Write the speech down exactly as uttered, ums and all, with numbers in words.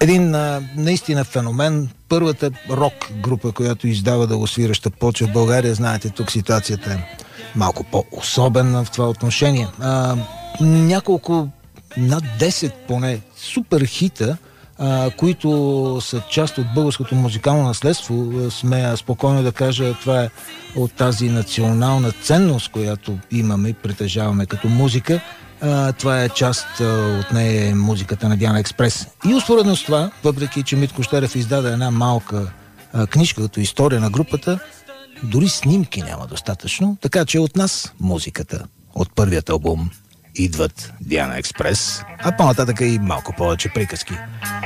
Един а, наистина феномен. Първата рок група, която издава дългосвираща почва в България, знаете, тук ситуацията е малко по-особена в това отношение. А, няколко, над десет поне, супер хита, а, които са част от българското музикално наследство. Смея спокойно да кажа, това е от тази национална ценност, която имаме и притежаваме като музика. А, това е част а, от нея е музиката на Диана Експрес. И успоредно с това, въпреки че Митко Щерев издаде една малка а, книжка като история на групата, дори снимки няма достатъчно, така че от нас музиката от първият албум идват Диана Експрес, а по-нататък и малко повече приказки.